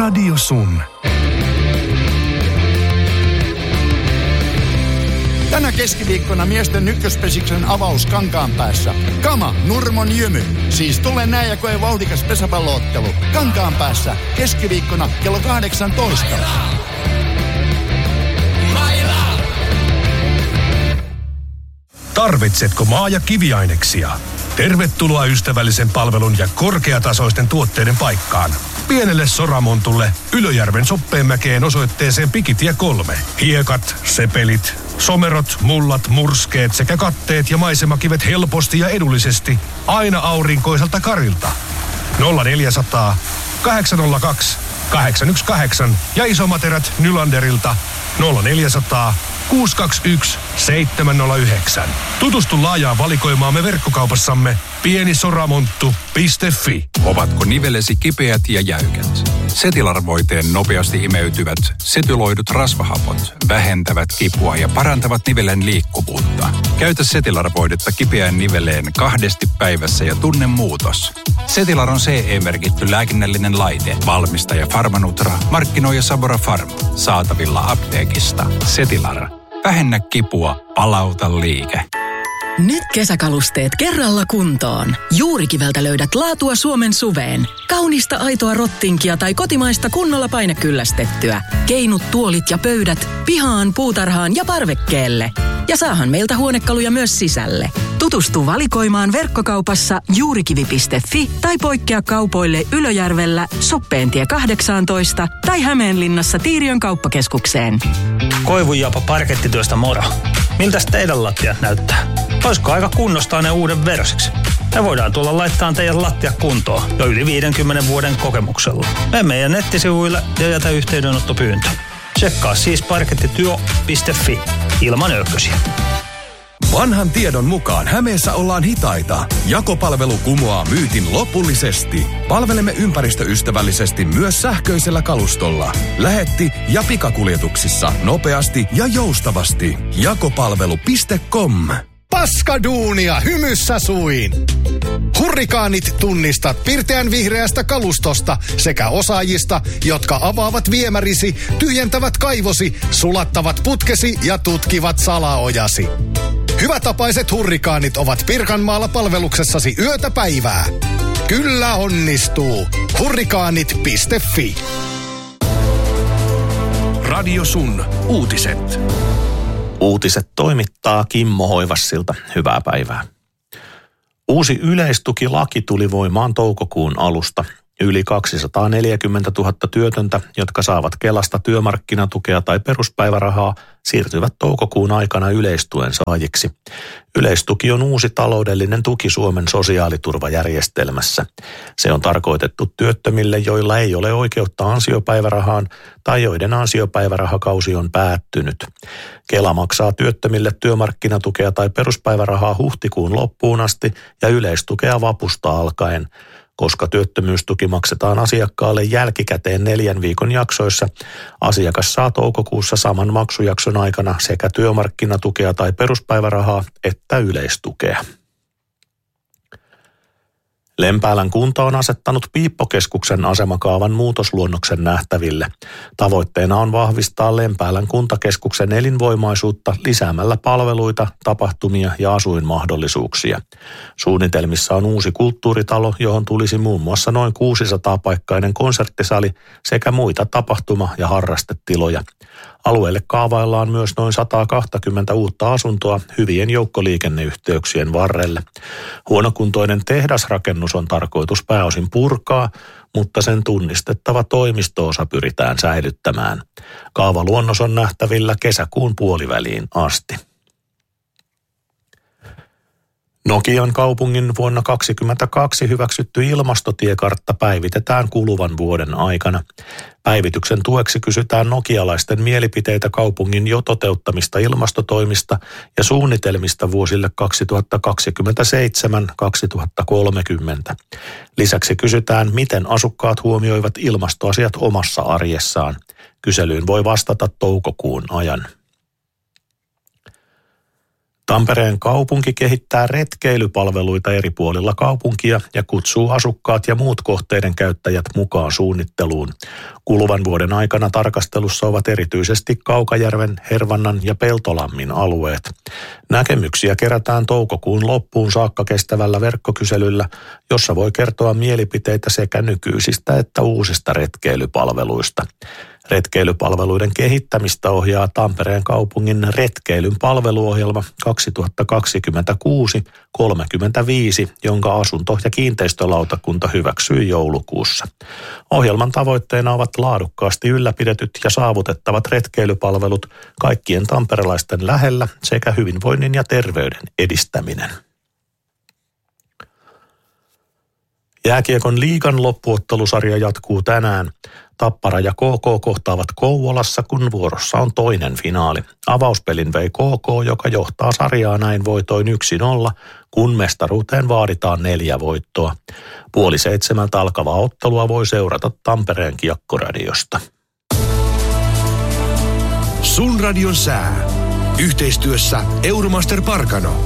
Radio Sun. Tänä keskiviikkona miesten ykköspesiksen avaus Kankaanpäässä. Kama, Nurmon Jymy. Siis tule näin ja koe vauhdikas pesäpalloottelu. Kankaanpäässä keskiviikkona kello 18. Tarvitsetko maa- ja kiviaineksia? Tervetuloa ystävällisen palvelun ja korkeatasoisten tuotteiden paikkaan. Pienelle Soramontulle Ylöjärven Soppeenmäkeen osoitteeseen Pikitie 3. Hiekat, sepelit, somerot, mullat, murskeet sekä katteet ja maisemakivet helposti ja edullisesti aina aurinkoiselta karilta. 0400 802 818 ja isomaterät Nylanderilta 0400 621 709. Tutustu laajaan valikoimaamme verkkokaupassamme pienisoramonttu.fi. Ovatko nivelesi kipeät ja jäykät? Setilar-voiteen nopeasti imeytyvät setyloidut rasvahapot vähentävät kipua ja parantavat nivelen liikkuvuutta. Käytä Setilar-voidetta kipeään niveleen 2 päivässä ja tunne muutos. Setilar on CE-merkitty lääkinnällinen laite. Valmistaja Pharmanutra, markkinoija Sabora Pharma. Saatavilla apteekista. Setilar. Vähennä kipua, palauta liike. Nyt kesäkalusteet kerralla kuntoon. Juurikiveltä löydät laatua Suomen suveen. Kaunista aitoa rottinkia tai kotimaista kunnolla painekyllästettyä. Keinut, tuolit ja pöydät pihaan, puutarhaan ja parvekkeelle. Ja saahan meiltä huonekaluja myös sisälle. Tutustu valikoimaan verkkokaupassa juurikivi.fi tai poikkea kaupoille Ylöjärvellä, Soppeentie 18 tai Hämeenlinnassa Tiiriön kauppakeskukseen. Koivunjapa parkettityöstä moro. Miltäs teidän lattiat näyttää? Olisiko aika kunnostaa ne uuden versiksi? Me voidaan tulla laittaa teidän lattia kuntoon jo yli 50 vuoden kokemuksella. Mene meidän nettisivuille ja jätä yhteydenottopyyntö. Tsekkaa siis parkettityö.fi ilman ökkösiä. Vanhan tiedon mukaan Hämeessä ollaan hitaita. Jakopalvelu kumoaa myytin lopullisesti. Palvelemme ympäristöystävällisesti myös sähköisellä kalustolla. Lähetti- ja pikakuljetuksissa nopeasti ja joustavasti. Jakopalvelu.com. Paskaduunia hymyssä suin! Hurrikaanit tunnistat pirteän vihreästä kalustosta sekä osaajista, jotka avaavat viemärisi, tyhjentävät kaivosi, sulattavat putkesi ja tutkivat salaojasi. Hyvätapaiset hurrikaanit ovat Pirkanmaalla palveluksessasi yötä päivää. Kyllä onnistuu. Hurrikaanit.fi. Radio Sun. Uutiset. Uutiset toimittaa Kimmo Hoivassilta. Hyvää päivää. Uusi yleistukilaki tuli voimaan toukokuun alusta. Yli 240 000 työtöntä, jotka saavat Kelasta työmarkkinatukea tai peruspäivärahaa, siirtyvät toukokuun aikana yleistuen saajiksi. Yleistuki on uusi taloudellinen tuki Suomen sosiaaliturvajärjestelmässä. Se on tarkoitettu työttömille, joilla ei ole oikeutta ansiopäivärahaan tai joiden ansiopäivärahakausi on päättynyt. Kela maksaa työttömille työmarkkinatukea tai peruspäivärahaa huhtikuun loppuun asti ja yleistukea vapusta alkaen. Koska työttömyystuki maksetaan asiakkaalle jälkikäteen 4 viikon jaksoissa, asiakas saa toukokuussa saman maksujakson aikana sekä työmarkkinatukea tai peruspäivärahaa että yleistukea. Lempäälän kunta on asettanut Piippokeskuksen asemakaavan muutosluonnoksen nähtäville. Tavoitteena on vahvistaa Lempäälän kuntakeskuksen elinvoimaisuutta lisäämällä palveluita, tapahtumia ja asuinmahdollisuuksia. Suunnitelmissa on uusi kulttuuritalo, johon tulisi muun muassa noin 600-paikkainen konserttisali sekä muita tapahtuma- ja harrastetiloja. Alueelle kaavaillaan myös noin 120 uutta asuntoa hyvien joukkoliikenneyhteyksien varrelle. Huonokuntoinen tehdasrakennus on tarkoitus pääosin purkaa, mutta sen tunnistettava toimisto-osa pyritään säilyttämään. Kaavaluonnos on nähtävillä kesäkuun puoliväliin asti. Nokian kaupungin vuonna 2022 hyväksytty ilmastotiekartta päivitetään kuluvan vuoden aikana. Päivityksen tueksi kysytään nokialaisten mielipiteitä kaupungin jo toteuttamista ilmastotoimista ja suunnitelmista vuosille 2027-2030. Lisäksi kysytään, miten asukkaat huomioivat ilmastoasiat omassa arjessaan. Kyselyyn voi vastata toukokuun ajan. Tampereen kaupunki kehittää retkeilypalveluita eri puolilla kaupunkia ja kutsuu asukkaat ja muut kohteiden käyttäjät mukaan suunnitteluun. Kuluvan vuoden aikana tarkastelussa ovat erityisesti Kaukajärven, Hervannan ja Peltolammin alueet. Näkemyksiä kerätään toukokuun loppuun saakka kestävällä verkkokyselyllä, jossa voi kertoa mielipiteitä sekä nykyisistä että uusista retkeilypalveluista. Retkeilypalveluiden kehittämistä ohjaa Tampereen kaupungin retkeilyn palveluohjelma 2026-35, jonka asunto- ja kiinteistölautakunta hyväksyi joulukuussa. Ohjelman tavoitteena ovat laadukkaasti ylläpidetyt ja saavutettavat retkeilypalvelut kaikkien tamperelaisten lähellä sekä hyvinvoinnin ja terveyden edistäminen. Jääkiekon liigan loppuottelusarja jatkuu tänään. Tappara ja KK kohtaavat Kouvolassa, kun vuorossa on toinen finaali. Avauspelin vei KK, joka johtaa sarjaa näin voitoin 1-0, kun mestaruuteen vaaditaan 4 voittoa. 6:30 alkavaa ottelua voi seurata Tampereen Kiekkoradiosta. Sun radion sää. Yhteistyössä Euromaster Parkano.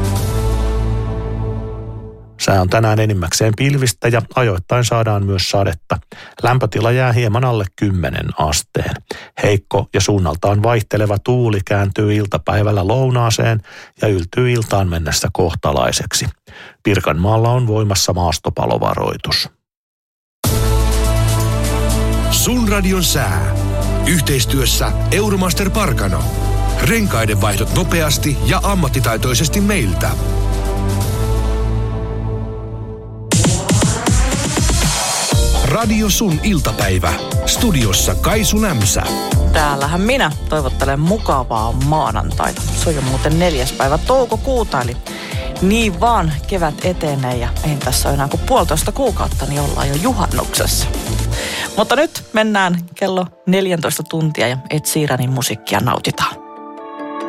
Sää on tänään enimmäkseen pilvistä ja ajoittain saadaan myös sadetta. Lämpötila jää hieman alle 10 asteen. Heikko ja suunnaltaan vaihteleva tuuli kääntyy iltapäivällä lounaaseen ja yltyy iltaan mennessä kohtalaiseksi. Pirkanmaalla on voimassa maastopalovaroitus. Sun radion sää. Yhteistyössä Euromaster Parkano. Renkaiden vaihdot nopeasti ja ammattitaitoisesti meiltä. Radio Sun iltapäivä. Studiossa Kaisu Nämsä. Täällähän minä toivottelen mukavaa maanantaita. Se on jo muuten 4. päivä toukokuuta, eli niin vaan kevät etenee ja ei tässä ole enää kuin 1,5 kuukautta, niin ollaan jo juhannuksessa. Mutta nyt mennään kello 14 tuntia ja Ed Sheeranin musiikkia nautitaan.